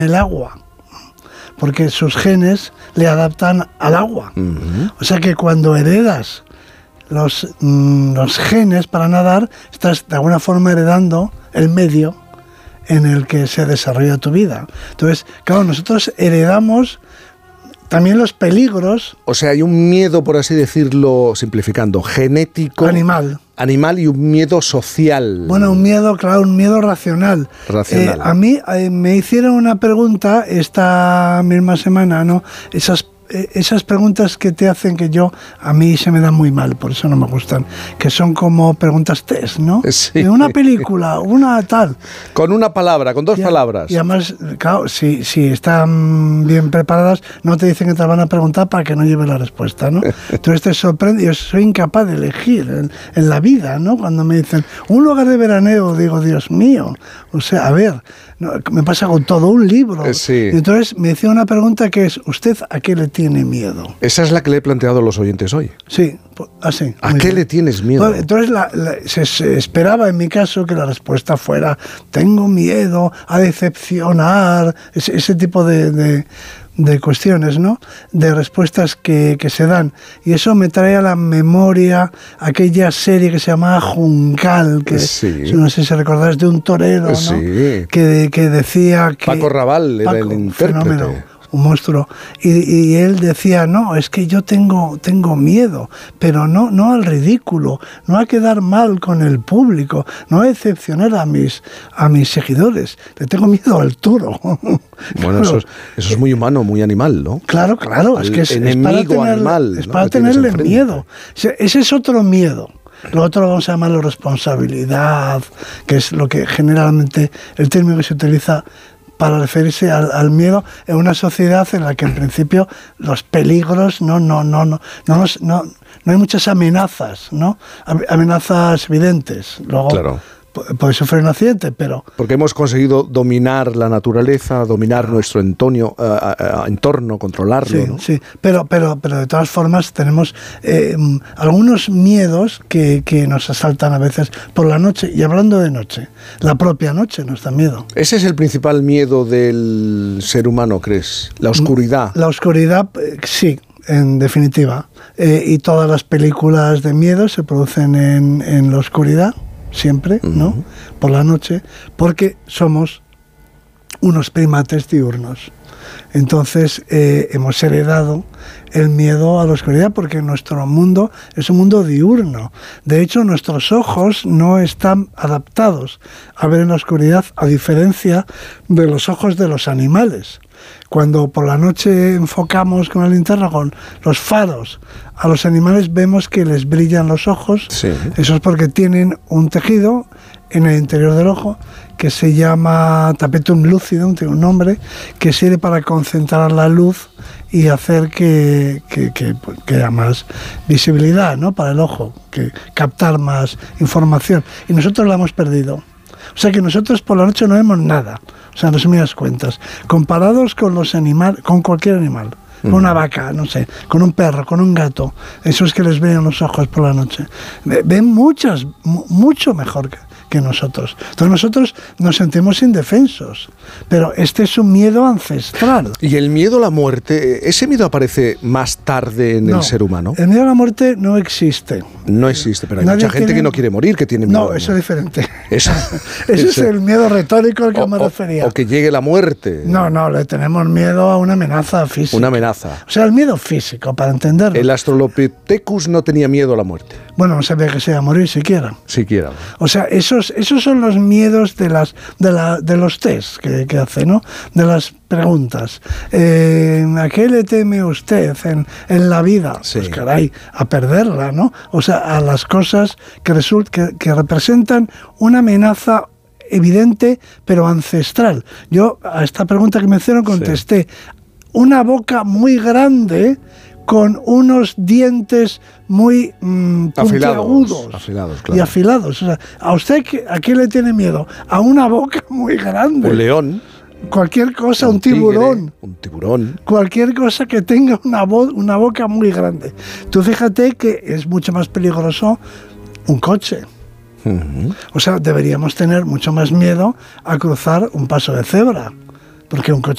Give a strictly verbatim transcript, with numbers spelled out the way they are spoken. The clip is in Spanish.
el agua, porque sus genes le adaptan al agua. Uh-huh. O sea que cuando heredas los, mm, los genes para nadar, estás de alguna forma heredando el medio en el que se desarrolla tu vida. Entonces, claro, nosotros heredamos también los peligros. O sea, hay un miedo, por así decirlo, simplificando, genético. Animal. Animal y un miedo social. Bueno, un miedo, claro, un miedo racional. Racional. Eh, a mí eh, me hicieron una pregunta esta misma semana, ¿no? Esas esas preguntas que te hacen que yo, a mí se me dan muy mal, por eso no me gustan, que son como preguntas test, ¿no? Sí. De una película, una tal. Con una palabra, con dos y, palabras. Y además, claro, si, si están bien preparadas, no te dicen que te van a preguntar para que no lleves la respuesta, ¿no? Entonces te sorprende, yo soy incapaz de elegir en, en la vida, ¿no? Cuando me dicen, un lugar de veraneo, digo, Dios mío, o sea, a ver, no, me pasa con todo un libro. Sí. Y entonces me decía una pregunta que es, ¿usted a qué le tiene miedo? Esa es la que le he planteado a los oyentes hoy. Sí, así. ¿A qué bien. le tienes miedo? Entonces la, la, se, se esperaba en mi caso que la respuesta fuera, tengo miedo a decepcionar, ese, ese tipo de, de, de cuestiones, ¿no? De respuestas que, que se dan. Y eso me trae a la memoria aquella serie que se llamaba Juncal, que sí. no sé si recordáis, de un torero, ¿no? Sí. Que, que decía que... Paco Raval era Paco, el intérprete. Fenómeno. Un monstruo, y, y él decía, no, es que yo tengo, tengo miedo, pero no, no al ridículo, no a quedar mal con el público, no a decepcionar a mis, a mis seguidores, le tengo miedo al toro. Bueno, claro. eso, es, eso es muy humano, muy animal, ¿no? Claro, claro, al es que es, enemigo es para, tener, animal, es ¿no? para tenerle miedo. Ese es otro miedo. Lo otro vamos a llamarlo responsabilidad, que es lo que generalmente, el término que se utiliza para referirse al, al miedo en una sociedad en la que en principio los peligros no no no no no no, no, no hay muchas amenazas, ¿no? Amenazas evidentes. Luego claro. puede sufrir un accidente, pero... Porque hemos conseguido dominar la naturaleza, dominar nuestro entorno, uh, uh, entorno controlarlo, sí, ¿no? Sí, pero, pero, pero de todas formas tenemos eh, algunos miedos que, que nos asaltan a veces por la noche. Y hablando de noche, la propia noche nos da miedo. ¿Ese es el principal miedo del ser humano, crees? ¿La oscuridad? La oscuridad, eh, sí. En definitiva. Eh, y todas las películas de miedo se producen en, en la oscuridad. Siempre, ¿no? Uh-huh. Por la noche, porque somos unos primates diurnos. Entonces eh, hemos heredado el miedo a la oscuridad porque nuestro mundo es un mundo diurno. De hecho, nuestros ojos no están adaptados a ver en la oscuridad, a diferencia de los ojos de los animales. Cuando por la noche enfocamos con la linterna, con los faros, a los animales vemos que les brillan los ojos. Sí. Eso es porque tienen un tejido en el interior del ojo que se llama tapetum lucidum, tiene un nombre, que sirve para concentrar la luz y hacer que, que, que, que haya más visibilidad, ¿no? Para el ojo, que captar más información. Y nosotros la hemos perdido. O sea que nosotros por la noche no vemos nada. O sea, en resumidas cuentas, comparados con los animales, con cualquier animal, con una vaca, no sé, con un perro, con un gato, esos que les ven los ojos por la noche, ven muchas, mucho mejor que, que nosotros. Entonces nosotros nos sentimos indefensos, pero este es un miedo ancestral. ¿Y el miedo a la muerte, ese miedo aparece más tarde en no, el ser humano? El miedo a la muerte no existe. No existe, pero hay Nadie mucha gente tiene... que no quiere morir, que tiene miedo. No, eso es diferente. Eso, ese es el miedo retórico al que o, me refería. O que llegue la muerte. No, no, le tenemos miedo a una amenaza física. Una amenaza. O sea, el miedo físico, para entenderlo. El Australopithecus no tenía miedo a la muerte. Bueno, no sabía que se iba a morir siquiera. Siquiera. O sea, esos, esos son los miedos de las de, la, de los test que, que hace, ¿no? De las preguntas. Eh, ¿A qué le teme usted en, en la vida? Sí. Pues caray, a perderla, ¿no? O sea, a las cosas que, result, que, que representan una amenaza evidente, pero ancestral. Yo a esta pregunta que me hicieron contesté, sí. Una boca muy grande con unos dientes muy mmm, puntiagudos afilados, afilados, claro. y afilados. O sea, ¿a usted a qué le tiene miedo? A una boca muy grande. Un león. Cualquier cosa, un, un tiburón. Tigre, un tiburón. Cualquier cosa que tenga una, vo- una boca muy grande. Tú fíjate que es mucho más peligroso un coche. Uh-huh. O sea, deberíamos tener mucho más miedo a cruzar un paso de cebra. Porque un coche